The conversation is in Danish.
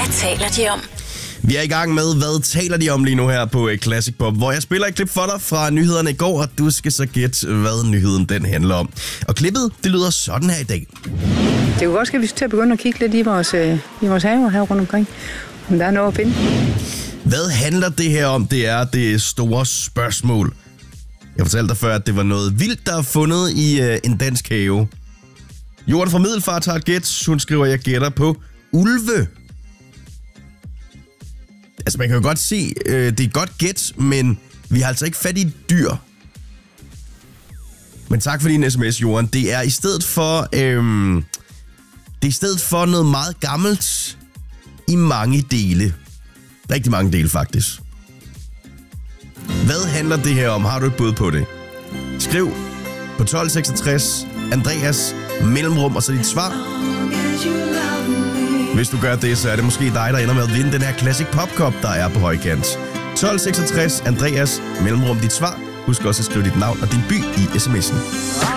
taler de om? Vi er i gang med, hvad taler de om lige nu her på Classic Pop, hvor jeg spiller et klip for dig fra nyhederne i går, og du skal så gætte, hvad nyheden den handler om. Og klippet, det lyder sådan her i dag. Det kunne godt ske, at vi skal til at begynde at kigge lidt i vores haver her rundt omkring, om der er noget at finde. Hvad handler det her om? Det er det store spørgsmål. Jeg fortalte dig før, at det var noget vildt, der er fundet i en dansk have. Jorden fra Middelfart har et gæt. Hun skriver, jeg gætter på ulve. Altså, man kan jo godt se, det er et godt gæt, men vi har altså ikke fat i et dyr. Men tak for din sms, Jorden. Det er i stedet for, noget meget gammelt i mange dele. Rigtig mange dele, faktisk. Hvad handler det her om? Har du et bud på det? Skriv på 1266 Andreas mellemrum og så dit svar. Hvis du gør det, så er det måske dig, der ender med at vinde den her Classic Pop Cup, der er på højkant. 1266 Andreas mellemrum dit svar. Husk også at skrive dit navn og din by i sms'en.